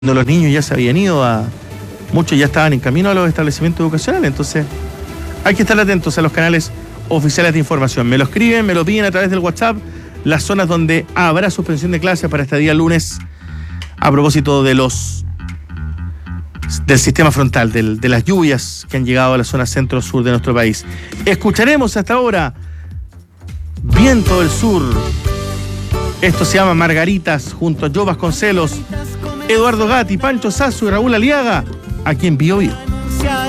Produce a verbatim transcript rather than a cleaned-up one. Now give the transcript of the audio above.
Cuando los niños ya se habían ido a... Muchos ya estaban en camino a los establecimientos educacionales, entonces hay que estar atentos a los canales oficiales de información. Me lo escriben, me lo piden a través del WhatsApp, las zonas donde habrá suspensión de clases para este día lunes, a propósito de los del sistema frontal, del, de las lluvias que han llegado a la zona centro-sur de nuestro país. Escucharemos hasta ahora Viento del Sur. Esto se llama Margaritas, junto a Joe Vasconcelos, Eduardo Gatti, Pancho Sasso y Raúl Aliaga, aquí en Bio Bio.